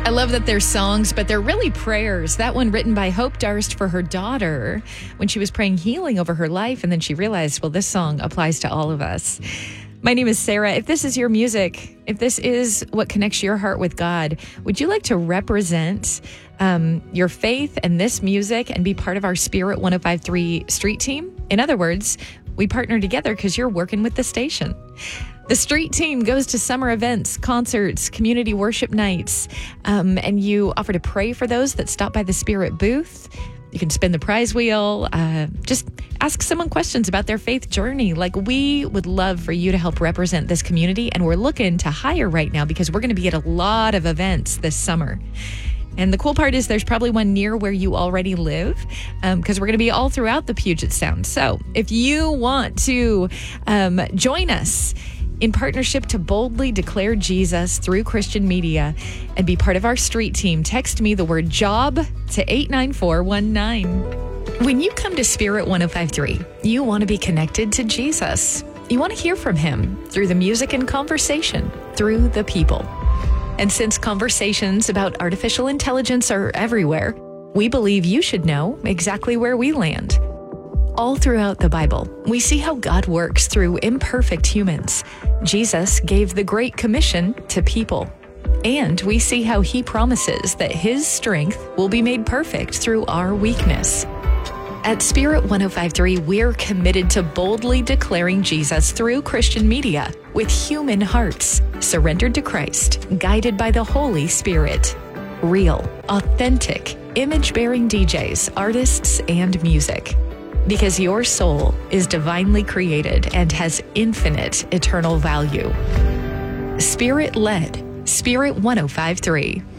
I love that they're songs, but they're really prayers. That one written by Hope Darst for her daughter when she was praying healing over her life. And then she realized, well, this song applies to all of us. My name is Sarah. If this is your music, if this is what connects your heart with God, would you like to represent your faith and this music and be part of our Spirit 105.3 street team? In other words, we partner together because you're working with the station. The street team goes to summer events, concerts, community worship nights, and you offer to pray for those that stop by the Spirit booth. You can spin the prize wheel, just ask someone questions about their faith journey. Like, we would love for you to help represent this community, and we're looking to hire right now because we're going to be at a lot of events this summer. And the cool part is there's probably one near where you already live, because we're going to be all throughout the Puget Sound. So if you want to join us in partnership to boldly declare Jesus through Christian media and be part of our street team, text me the word job to 89419. When you come to Spirit 105.3, you want to be connected to Jesus. You want to hear from him through the music and conversation, through the people. And since conversations about artificial intelligence are everywhere, we believe you should know exactly where we land. All throughout the Bible, we see how God works through imperfect humans. Jesus gave the Great Commission to people. And we see how he promises that his strength will be made perfect through our weakness. At Spirit 105.3, we're committed to boldly declaring Jesus through Christian media with human hearts, surrendered to Christ, guided by the Holy Spirit. Real, authentic, image-bearing DJs, artists, and music. Because your soul is divinely created and has infinite eternal value. Spirit-led, Spirit 105.3.